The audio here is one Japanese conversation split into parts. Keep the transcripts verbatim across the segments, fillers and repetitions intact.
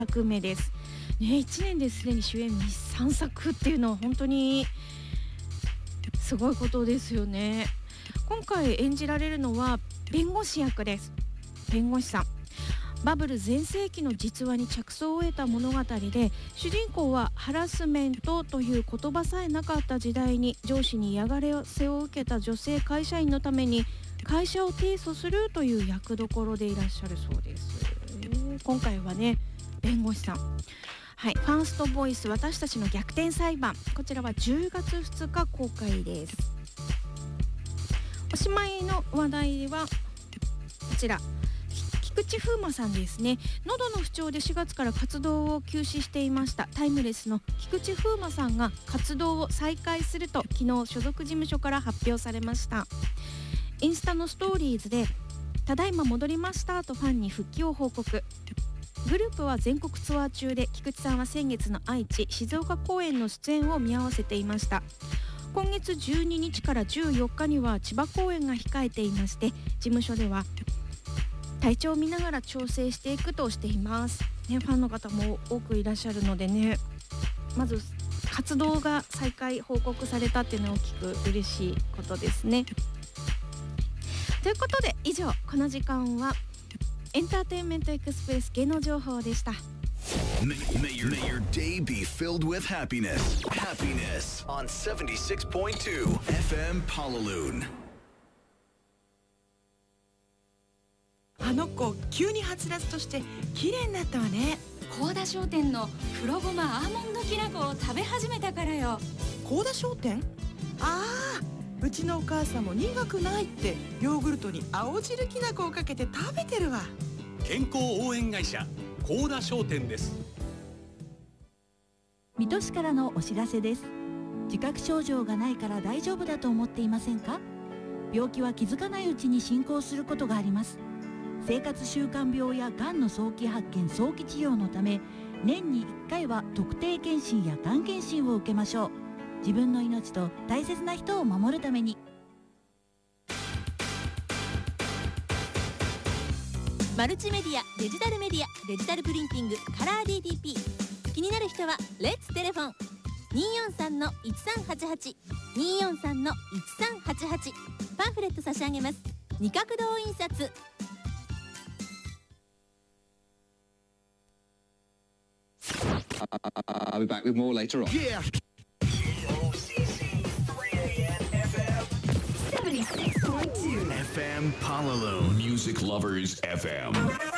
作目ですね。いちねんですでに主演さんさくっていうのは本当にすごいことですよね。今回演じられるのは弁護士役です。弁護士さん、バブル全盛期の実話に着想を得た物語で、主人公はハラスメントという言葉さえなかった時代に上司に嫌がらせを受けた女性会社員のために会社を提訴するという役どころでいらっしゃるそうです。今回はね、弁護士さん、はい、ファーストボイス私たちの逆転裁判、こちらはじゅうがつふつか公開です。おしまいの話題はこちら、菊池風磨さんですね。喉の不調でしがつから活動を休止していましたタイムレスの菊池風磨さんが活動を再開すると昨日所属事務所から発表されました。インスタのストーリーズでただいま戻りましたとファンに復帰を報告。グループは全国ツアー中で、菊池さんは先月の愛知、静岡公演の出演を見合わせていました。今月じゅうににちからじゅうよっかには千葉公演が控えていまして、事務所では体調を見ながら調整していくとしています、ね、ファンの方も多くいらっしゃるのでね、まず活動が再開報告されたっていうのは大きく嬉しいことですね。ということで以上、この時間はエンターテインメントエクスプレス芸能情報でした。 May, may, your, may your day be filled with happiness. Happiness on seventy-six point two F M Palaloon. あの子急にはつらつとして綺麗になったわね。 高田商店の黒ごまアーモンドきな粉を食べ始めたからよ。 高田商店？ああ、うちのお母さんも苦くないってヨーグルトに青汁きな粉をかけて食べてるわ。 健康応援会社高田商店です。 水戸市からのお知らせです。自覚症状がないから大丈夫だと思っていませんか？病気は気づかないうちに進行することがあります。生活習慣病やがんの早期発見早期治療のため、年にいっかいは特定健診やがん検診を受けましょう。自分の命と大切な人を守るために。 マルチメディア、デジタルメディア、デジタルプリンティング、カラー ディーティーピー。 気になる人はレッツテレフォン にーよんさんのいちさんはちはち にーよんさんのいちさんはちはち。 パンフレット差し上げます。二角堂印刷。 I'll be back with more later on. Yeah. seventy-six point two F M Palaloon. Music Lovers エフエム。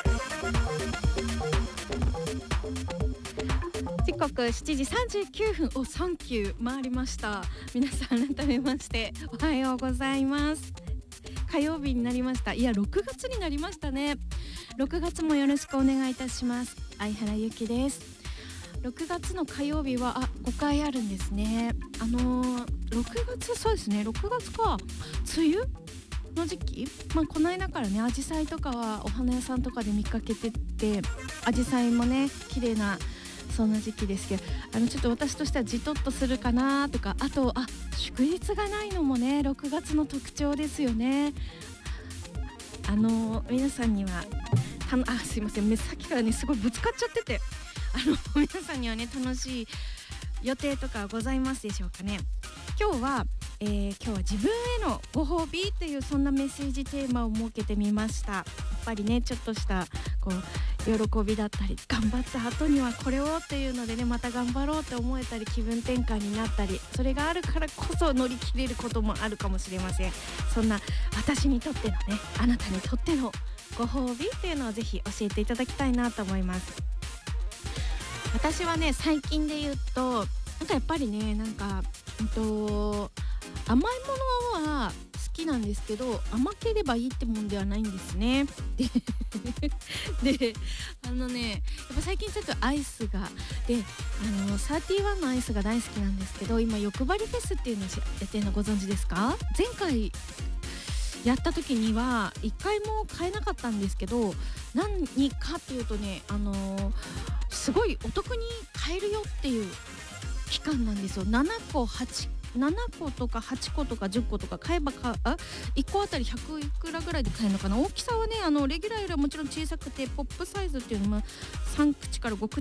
時刻しちじさんじゅうきゅうふん、おサンキュー回りました。皆さん改めましておはようございます。火曜日になりました。いやろくがつになりましたね。ろくがつもよろしくお願いいたします。相原由紀です。ろくがつの火曜日はあごかいあるんですね。あのー、ろくがつ、そうですね、ろくがつか、梅雨の時期、まあこの間からね、アジサイとかはお花屋さんとかで見かけてて、アジサイもね綺麗なそんな時期ですけど、あのちょっと私としてはじとっとするかなとか、あとあ祝日がないのもねろくがつの特徴ですよね。あの皆さんにはたあすいません、目先からねすごいぶつかっちゃってて、あの皆さんにはね楽しい予定とかございますでしょうかね。今日は、えー、今日は自分へのご褒美っていうそんなメッセージテーマを設けてみました。やっぱりねちょっとしたこう喜びだったり、頑張った後にはこれをっていうのでね、また頑張ろうって思えたり、気分転換になったり、それがあるからこそ乗り切れることもあるかもしれません。そんな私にとってのね、あなたにとってのご褒美っていうのをぜひ教えていただきたいなと思います。私はね最近で言うとなんかやっぱりねなんか、うんと、甘いものは好きなんですけど、甘ければいいってもんではないんですね。でであのねやっぱ最近ちょっとアイスがであのサーティワンのアイスが大好きなんですけど、今欲張りフェスっていうのをやってるのご存知ですか？前回やった時にはいっかいも買えなかったんですけど、何かっていうとね、あのー、すごいお得に買えるよっていう期間なんですよ。ななこはちななことかはちことかじゅっことか買えばかあいっこあたりひゃくいくらぐらいで買えるのかな。大きさはねあのレギュラーよりはもちろん小さくてポップサイズっていうのもさん口からご口